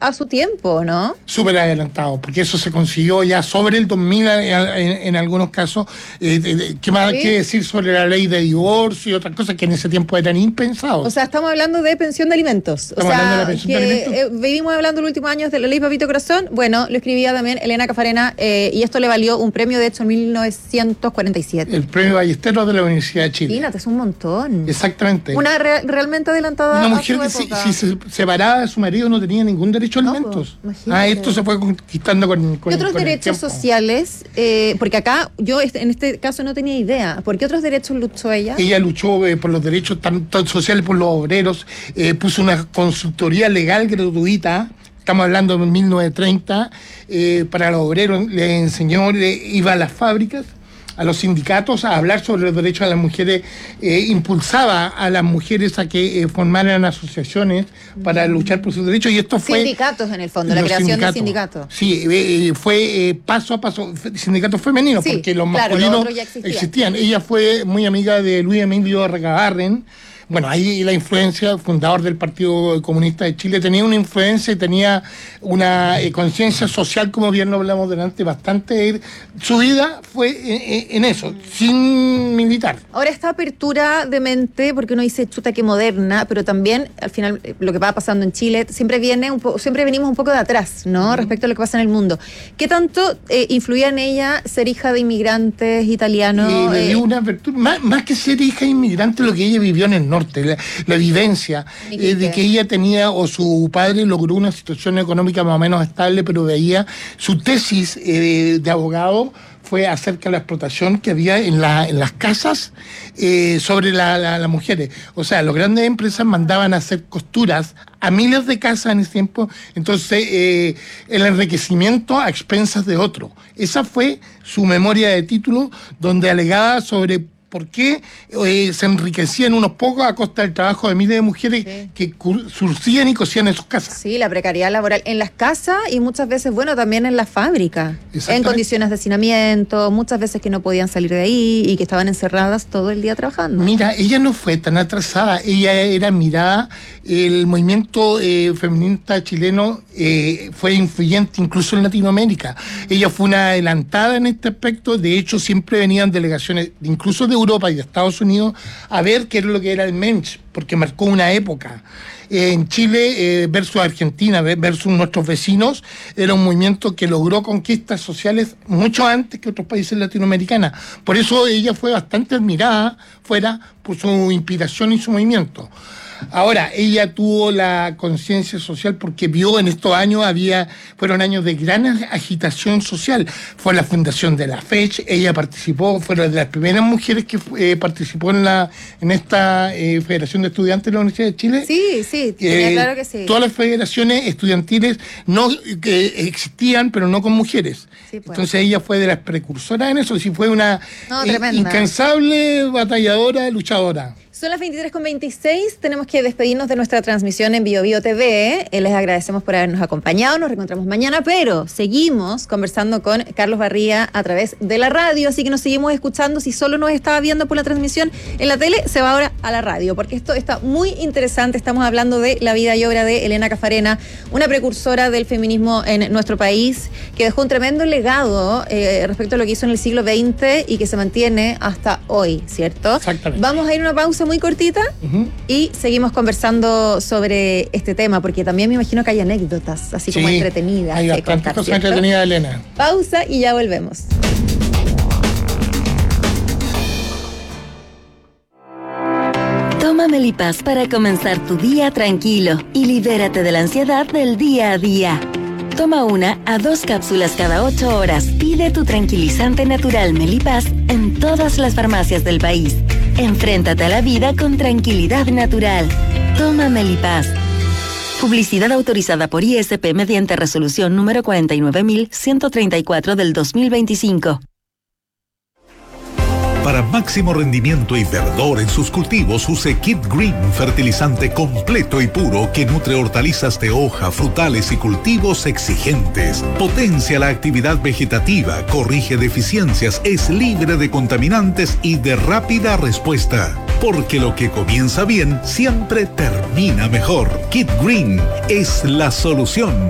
a su tiempo, ¿no? Súper adelantado, porque eso se consiguió ya sobre el 2000 en algunos casos. ¿Qué más hay que decir sobre la ley de divorcio y otras cosas que en ese tiempo eran impensados? O sea, estamos hablando de pensión de alimentos. Vivimos hablando los últimos años de la ley Papito Corazón. Bueno, lo escribía también Elena Cafarena y esto le valió un premio, de hecho, en 1947. El premio Ballesteros de la Universidad de Chile. Imagínate, es un montón. Exactamente. Una realmente adelantada. Una mujer que si se separaba de su marido no tenía ningún derecho a alimentos. Esto se fue conquistando con ¿Qué otros derechos sociales? Porque acá yo en este caso no tenía idea. ¿Por qué otros derechos luchó ella? Ella luchó por los derechos tanto sociales, por los obreros, puso una consultoría legal gratuita. Estamos hablando de 1930, para los obreros, le enseñó, iba a las fábricas, a los sindicatos, a hablar sobre los derechos de las mujeres, impulsaba a las mujeres a que formaran asociaciones para luchar por sus derechos, y esto fue... Sindicatos, en el fondo, la creación de sindicatos. Sí, fue paso a paso, sindicatos femeninos, porque los masculinos ya existían. Ella fue muy amiga de Luis Emilio Recabarren. Bueno, ahí la influencia, fundador del Partido Comunista de Chile, tenía una influencia y tenía una conciencia social, como bien lo hablamos delante, bastante... Su vida fue en eso, sin militar. Ahora, esta apertura de mente, porque uno dice chuta que moderna, pero también, al final, lo que va pasando en Chile, siempre venimos un poco de atrás, ¿no? Respecto a lo que pasa en el mundo. ¿Qué tanto influía en ella ser hija de inmigrantes italianos? Le dio una apertura, más que ser hija de inmigrantes, lo que ella vivió en el norte. La vivencia de que ella tenía, o su padre logró una situación económica más o menos estable, pero veía su tesis de abogado fue acerca de la explotación que había en las casas sobre las mujeres. O sea, las grandes empresas mandaban a hacer costuras a miles de casas en ese tiempo, entonces el enriquecimiento a expensas de otro. Esa fue su memoria de título, donde alegaba sobre por qué se enriquecían unos pocos a costa del trabajo de miles de mujeres que surcían y cosían en sus casas. Sí, la precariedad laboral en las casas y muchas veces, bueno, también en las fábricas, en condiciones de hacinamiento, muchas veces que no podían salir de ahí y que estaban encerradas todo el día trabajando. Mira, ella no fue tan atrasada, ella era mirada, el movimiento feminista chileno fue influyente incluso en Latinoamérica. Ella fue una adelantada en este aspecto, de hecho siempre venían delegaciones, incluso de Europa y de Estados Unidos, a ver qué era lo que era el Mensch, porque marcó una época. En Chile versus Argentina, versus nuestros vecinos, era un movimiento que logró conquistas sociales mucho antes que otros países latinoamericanos. Por eso ella fue bastante admirada fuera por su inspiración y su movimiento. Ahora, ella tuvo la conciencia social porque vio en estos años, fueron años de gran agitación social. Fue la fundación de la FECH, ella participó, fue de las primeras mujeres que participó en esta Federación de Estudiantes de la Universidad de Chile. Sí, claro que sí. Todas las federaciones estudiantiles que existían, pero no con mujeres. Sí, pues. Entonces ella fue de las precursoras en eso, sí, fue una incansable batalladora, luchadora. Son las 23:26, tenemos que despedirnos de nuestra transmisión en Bio Bio TV. Les agradecemos por habernos acompañado, nos reencontramos mañana, pero seguimos conversando con Carlos Barría a través de la radio, así que nos seguimos escuchando. Si solo nos estaba viendo por la transmisión en la tele, se va ahora a la radio, porque esto está muy interesante. Estamos hablando de la vida y obra de Elena Cafarena, una precursora del feminismo en nuestro país, que dejó un tremendo legado respecto a lo que hizo en el siglo XX y que se mantiene hasta hoy, ¿cierto? Exactamente. Vamos a ir a una pausa muy cortita y seguimos conversando sobre este tema, porque también me imagino que hay anécdotas así como entretenidas. Hay bastantes cosas entretenidas, Elena. Pausa y ya volvemos. Toma Melipaz para comenzar tu día tranquilo y libérate de la ansiedad del día a día. Toma 1 a 2 cápsulas cada 8 horas. Pide tu tranquilizante natural Melipaz en todas las farmacias del país. Enfréntate a la vida con tranquilidad natural. Toma Melipaz. Publicidad autorizada por ISP mediante resolución número 49134 del 2025. Para máximo rendimiento y verdor en sus cultivos, use Kit Green, fertilizante completo y puro que nutre hortalizas de hoja, frutales y cultivos exigentes. Potencia la actividad vegetativa, corrige deficiencias, es libre de contaminantes y de rápida respuesta. Porque lo que comienza bien siempre termina mejor. Kit Green es la solución.